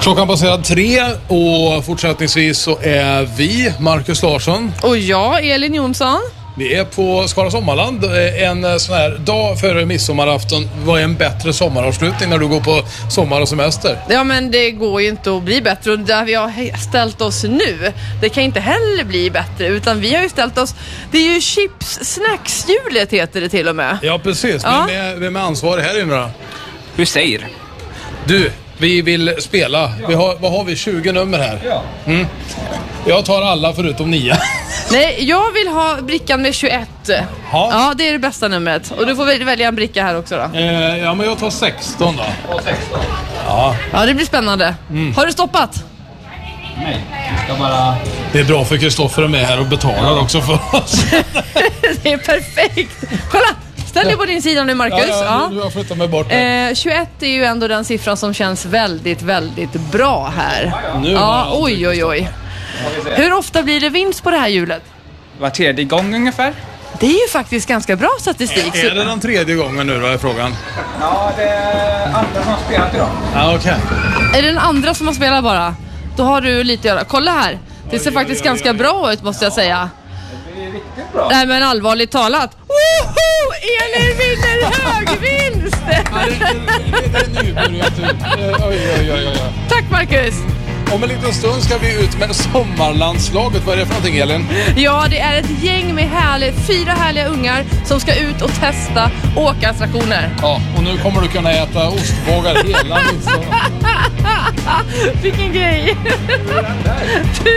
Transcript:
Klockan passerar 3 och fortsättningsvis så är vi, Marcus Larsson. Och jag, Elin Jonsson. Vi är på Skara Sommarland en sån här dag före midsommarafton. Vad är en bättre sommaravslutning när du går på sommar och semester? Ja, men det går ju inte att bli bättre. Och där vi har ställt oss nu, det kan inte heller bli bättre. Utan vi har ju ställt oss, det är ju chips-snackshjulet heter det till och med. Ja, precis. Ja. Vem är ansvarig här inne då? Hur säger? Du, vi vill spela. Vad har vi? 20 nummer här. Ja. Jag tar alla förutom 9. Nej, jag vill ha brickan med 21. Ja, det är det bästa numret. Och du får välja en bricka här också då. Ja, men jag tar 16 då. Och 16. Ja, det blir spännande. Har du stoppat? Nej, jag bara... Det är bra för Kristoffer är med här och betalar också för oss. Det är perfekt. Kolla, ställ dig på din sida nu, Marcus. Ja, nu har jag flyttat mig bort här. 21 är ju ändå den siffran som känns väldigt, väldigt bra här. Nu Ja, oj. Hur ofta blir det vinst på det här hjulet? Var tredje gång ungefär? Det är ju faktiskt ganska bra statistik. Är det den tredje gången nu då är frågan? Ja, det är andra som har spelat idag. Ja, okej. Är det den andra som har spelat bara? Då har du lite att göra. Kolla här. Det ser faktiskt ganska bra ut, måste jag säga. Det är riktigt bra. Nej, men allvarligt talat. Woho! Elin vinner hög vinst! Det är nybörjat ut. Oj. Tack, Marcus. Om en liten stund ska vi ut med sommarlandslaget. Vad är det för någonting, Elin? Ja, det är ett gäng med 4 härliga ungar som ska ut och testa åkattraktioner. Ja, och nu kommer du kunna äta ostbågar hela midsommar. Vilken grej!